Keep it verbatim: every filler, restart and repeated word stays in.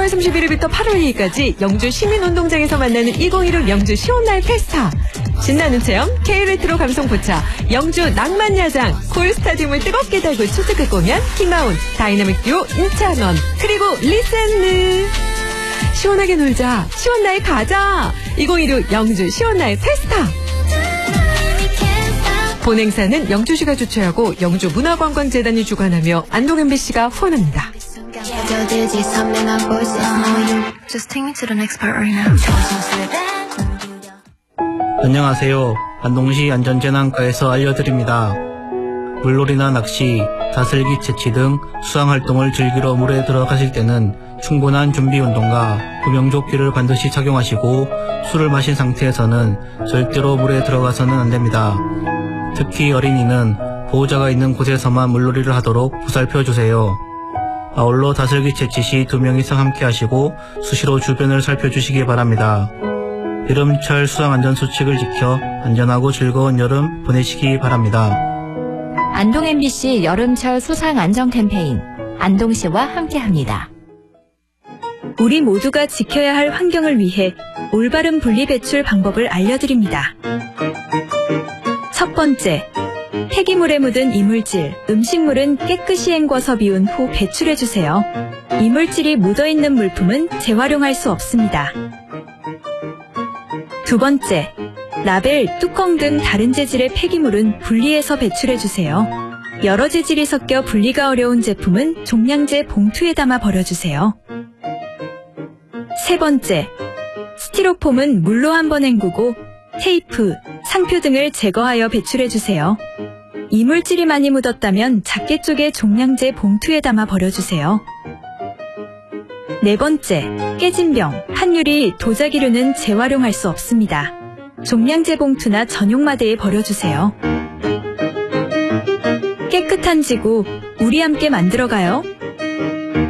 칠월 삼십일일부터 팔월 이일까지 영주 시민운동장에서 만나는 이천이십육 영주 시원날 페스타. 신나는 체험, K레트로 감성 포차, 영주 낭만야장, 콜스타디움을 뜨겁게 달고 초특급 공연, 킹아운, 다이나믹 듀오 임찬원, 그리고 리센느. 시원하게 놀자, 시원날 가자. 이천이십육 영주 시원날 페스타. 본행사는 영주시가 주최하고 영주문화관광재단이 주관하며 안동 엠비씨가 후원합니다. 안녕하세요. 안동시 안전재난과에서 알려드립니다. 물놀이나 낚시, 다슬기 채취 등 수상활동을 즐기러 물에 들어가실 때는 충분한 준비운동과 구명조끼를 반드시 착용하시고 술을 마신 상태에서는 절대로 물에 들어가서는 안됩니다. 특히 어린이는 보호자가 있는 곳에서만 물놀이를 하도록 보살펴주세요. 아울러 다슬기 채취 시 두 명 이상 함께 하시고 수시로 주변을 살펴주시기 바랍니다. 여름철 수상안전수칙을 지켜 안전하고 즐거운 여름 보내시기 바랍니다. 안동 엠비씨 여름철 수상안전 캠페인 안동시와 함께합니다. 우리 모두가 지켜야 할 환경을 위해 올바른 분리배출 방법을 알려드립니다. 첫 번째, 폐기물에 묻은 이물질, 음식물은 깨끗이 헹궈서 비운 후 배출해주세요. 이물질이 묻어있는 물품은 재활용할 수 없습니다. 두 번째, 라벨, 뚜껑 등 다른 재질의 폐기물은 분리해서 배출해주세요. 여러 재질이 섞여 분리가 어려운 제품은 종량제 봉투에 담아 버려주세요. 세 번째, 스티로폼은 물로 한번 헹구고 테이프, 상표 등을 제거하여 배출해주세요. 이물질이 많이 묻었다면 작게 쪼개 종량제 봉투에 담아 버려주세요. 네 번째, 깨진 병, 한유리, 도자기류는 재활용할 수 없습니다. 종량제 봉투나 전용 마대에 버려주세요. 깨끗한 지구, 우리 함께 만들어가요.